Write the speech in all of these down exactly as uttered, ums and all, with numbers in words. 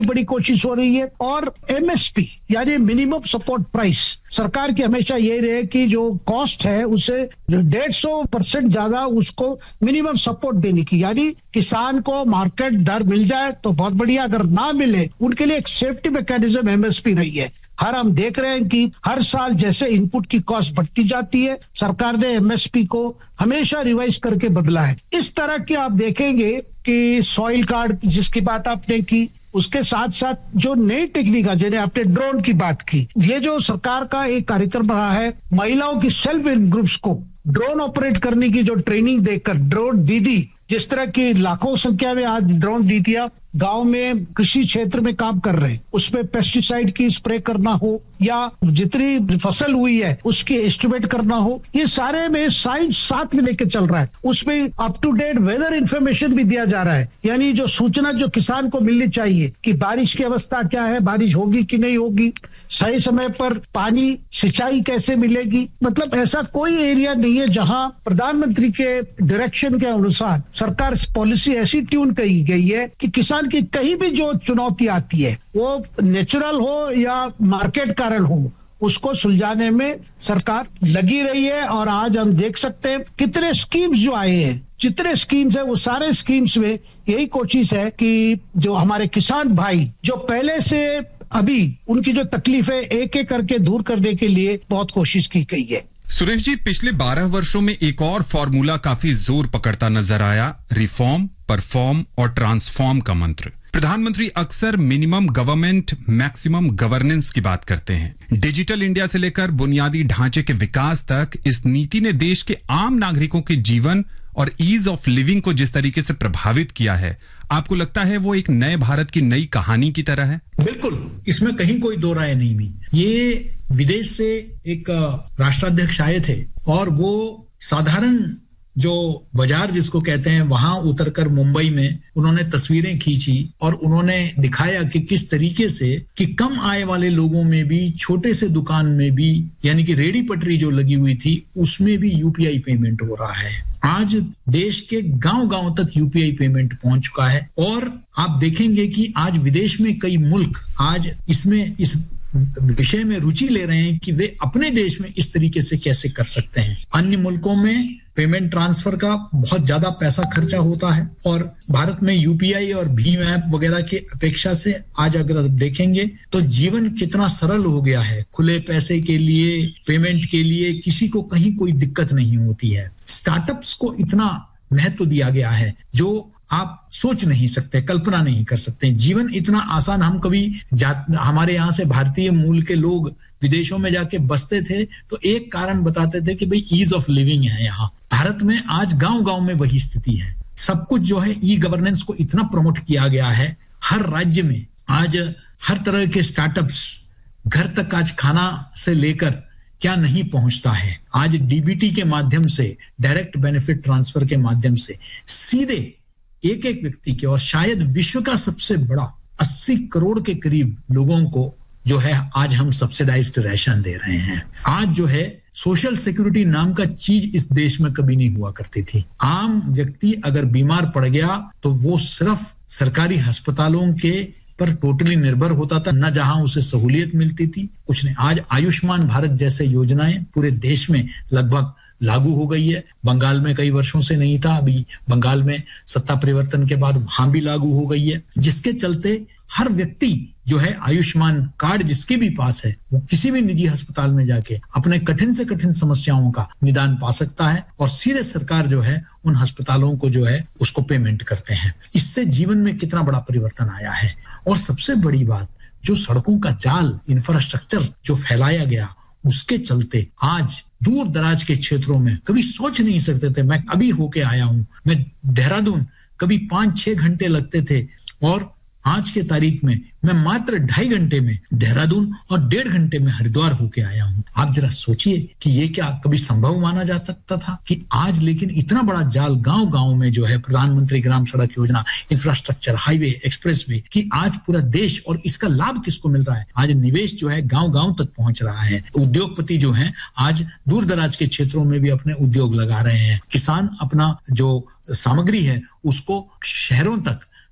बड़ी कोशिश हो रही है। और एमएसपी यानी मिनिमम सपोर्ट प्राइस, सरकार की हमेशा यही रहे कि जो कॉस्ट है उसे डेढ़ सौ परसेंट ज्यादा उसको मिनिमम सपोर्ट देने की, यानी किसान को मार्केट दर मिल जाए तो बहुत बढ़िया, अगर ना मिले उनके लिए एक सेफ्टी मैकेनिज्म एमएसपी रही है। हर हम देख रहे हैं कि हर साल जैसे इनपुट की कॉस्ट बढ़ती जाती है, सरकार ने एमएसपी को हमेशा रिवाइज करके बदला है। इस तरह के आप देखेंगे कि सॉइल कार्ड जिसकी बात आपने की, उसके साथ साथ जो नई टेक्निक है, जैसे आपने ड्रोन की बात की, ये जो सरकार का एक कार्यक्रम रहा है, महिलाओं की सेल्फ हेल्प ग्रुप्स को ड्रोन ऑपरेट करने की जो ट्रेनिंग देकर, ड्रोन दीदी जिस तरह की लाखों संख्या में आज ड्रोन दीदियां गांव में कृषि क्षेत्र में काम कर रहे हैं, उसमें पेस्टिसाइड की स्प्रे करना हो या जितनी फसल हुई है उसकी एस्टिमेट करना हो, ये सारे में साइंस साथ में लेके चल रहा है। उसमें up to date weather information भी दिया जा रहा है, यानी जो सूचना जो किसान को मिलनी चाहिए कि बारिश की अवस्था क्या है, बारिश होगी कि नहीं होगी, सही समय पर पानी सिंचाई कैसे मिलेगी। मतलब ऐसा कोई एरिया नहीं है जहां प्रधानमंत्री के डायरेक्शन के अनुसार सरकार पॉलिसी ऐसी ट्यून की गई है कि किसान की कहीं भी जो चुनौती आती है, वो नेचुरल हो या मार्केट कारण हो, उसको सुलझाने में सरकार लगी रही है। और आज हम देख सकते हैं कितने स्कीम्स जो आए हैं, जितने स्कीम्स है वो सारे स्कीम्स में यही कोशिश है कि जो हमारे किसान भाई जो पहले से अभी उनकी जो तकलीफें एक एक करके दूर करने के लिए बहुत कोशिश की गई है। सुरेश जी, पिछले बारह वर्षों में एक और फॉर्मूला काफी जोर पकड़ता नजर आया, रिफॉर्म, परफॉर्म और ट्रांसफॉर्म का मंत्र। प्रधानमंत्री अक्सर मिनिमम गवर्नमेंट मैक्सिमम गवर्नेंस की बात करते हैं। डिजिटल इंडिया से लेकर बुनियादी ढांचे के विकास तक इस नीति ने देश के आम नागरिकों के जीवन और ईज ऑफ लिविंग को जिस तरीके से प्रभावित किया है, आपको लगता है वो एक नए भारत की नई कहानी की तरह है? बिल्कुल, इसमें कहीं कोई दो राय नहीं हुई। ये विदेश से एक राष्ट्राध्यक्ष आए थे और वो साधारण जो बाजार जिसको कहते हैं वहां उतरकर मुंबई में उन्होंने तस्वीरें खींची और उन्होंने दिखाया कि किस तरीके से कि कम आय वाले लोगों में भी, छोटे से दुकान में भी, यानी कि रेडी पटरी जो लगी हुई थी उसमें भी यूपीआई पेमेंट हो रहा है। आज देश के गांव गांव तक यूपीआई पेमेंट पहुंच चुका है और आप देखेंगे कि आज विदेश में कई मुल्क आज इसमें इस विषय में रुचि ले रहे हैं कि वे अपने देश में इस तरीके से कैसे कर सकते हैं। अन्य मुल्कों में पेमेंट ट्रांसफर का बहुत ज्यादा पैसा खर्चा होता है और भारत में यूपीआई और भीम ऐप वगैरह की अपेक्षा से आज अगर देखेंगे तो जीवन कितना सरल हो गया है। खुले पैसे के लिए, पेमेंट के लिए किसी को कहीं कोई दिक्कत नहीं होती है। स्टार्टअप्स को इतना महत्व दिया गया है जो आप सोच नहीं सकते, कल्पना नहीं कर सकते। जीवन इतना आसान, हम कभी हमारे यहाँ से भारतीय मूल के लोग विदेशों में जाके बसते थे तो एक कारण बताते थे कि भाई ईज ऑफ लिविंग है यहाँ। भारत में आज गांव गांव में वही स्थिति है। सब कुछ जो है ई गवर्नेंस को इतना प्रमोट किया गया है। हर राज्य में आज हर तरह के स्टार्टअप्स, घर तक आज खाना से लेकर क्या नहीं पहुंचता है। आज डीबीटी के माध्यम से, डायरेक्ट बेनिफिट ट्रांसफर के माध्यम से सीधे एक एक व्यक्ति के और शायद विश्व का सबसे बड़ा अस्सी करोड़ के करीब लोगों को जो है आज हम सब्सिडाइज्ड राशन दे रहे हैं। आज जो है सोशल सिक्योरिटी नाम का चीज इस देश में कभी नहीं हुआ करती थी। आम व्यक्ति अगर बीमार पड़ गया तो वो सिर्फ सरकारी अस्पतालों के पर टोटली निर्भर होता था, न जहां उसे सहूलियत मिलती थी कुछ नहीं। आज आयुष्मान भारत जैसे योजनाएं पूरे देश में लगभग लागू हो गई है। बंगाल में कई वर्षों से नहीं था, अभी बंगाल में सत्ता परिवर्तन के बाद वहां भी लागू हो गई है, जिसके चलते हर व्यक्ति जो है आयुष्मान कार्ड जिसके भी पास है वो किसी भी निजी अस्पताल में जाके अपने कठिन से कठिन समस्याओं का निदान पा सकता है और सीधे सरकार जो है उन अस्पतालों को जो है उसको पेमेंट करते हैं। इससे जीवन में कितना बड़ा परिवर्तन आया है। और सबसे बड़ी बात, जो सड़कों का जाल, इंफ्रास्ट्रक्चर जो फैलाया गया, उसके चलते आज दूर दराज के क्षेत्रों में कभी सोच नहीं सकते थे। मैं अभी होके आया हूं, मैं देहरादून कभी पांच छह घंटे लगते थे और आज के तारीख में मैं मात्र ढाई घंटे में देहरादून और डेढ़ घंटे में हरिद्वार होके आया हूं। आप जरा सोचिए कि ये क्या कभी संभव माना जा सकता था कि आज लेकिन इतना बड़ा जाल गांव गांव में जो है प्रधानमंत्री ग्राम सड़क योजना, इंफ्रास्ट्रक्चर, हाईवे, एक्सप्रेसवे, कि आज पूरा देश, और इसका लाभ किसको मिल रहा है? आज निवेश जो है गांव गांव तक पहुंच रहा है। उद्योगपति जो है आज दूर दराज के क्षेत्रों में भी अपने उद्योग लगा रहे हैं। किसान अपना जो सामग्री है उसको शहरों तक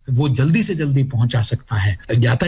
वो जल्दी से जल्दी पहुंचा सकता है। यातायात